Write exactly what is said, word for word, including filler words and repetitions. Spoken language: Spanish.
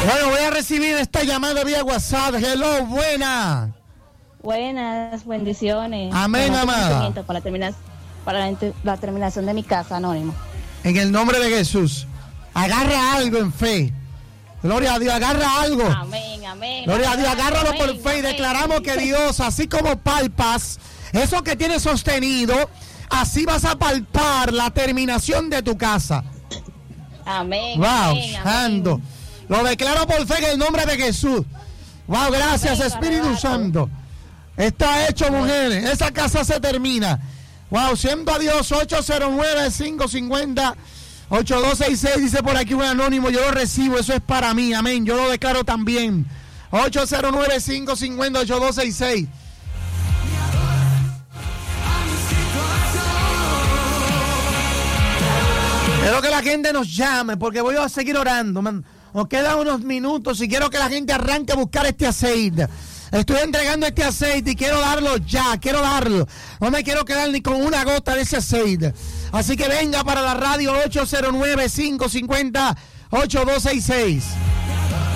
Bueno, voy a recibir esta llamada vía WhatsApp. Hello, buena. Buenas, bendiciones. Amén, amada. Para, terminar, para la, la terminación de mi casa, Anónimo. En el nombre de Jesús, agarra algo en fe. Gloria a Dios, agarra algo. Amén, amén. Gloria a Dios, agárralo amén, por fe y amén. declaramos que Dios, así como palpas, eso que tienes sostenido, así vas a palpar la terminación de tu casa. Amén. Wow, amén, Santo. amén. Lo declaro por fe en el nombre de Jesús. Wow, gracias, Amén, Espíritu barato. Santo. Está hecho, mujeres. Esa casa se termina. Wow, siento a Dios. Ocho cero nueve, cinco cinco cero, ocho dos seis seis. Dice por aquí un anónimo. Yo lo recibo. Eso es para mí. Amén. Yo lo declaro también. ocho cero nueve, cinco cinco cero, ocho dos seis seis. Quiero que la gente nos llame porque voy a seguir orando. Man. Nos quedan unos minutos y quiero que la gente arranque a buscar este aceite. Estoy entregando este aceite y quiero darlo ya, quiero darlo. No me quiero quedar ni con una gota de ese aceite. Así que venga para la radio ocho cero nueve, cinco cinco cero, ocho dos seis seis.